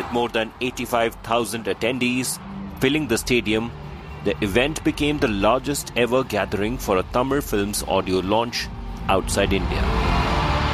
With more than 85,000 attendees filling the stadium, the event became the largest ever gathering for a Tamil film's audio launch outside India.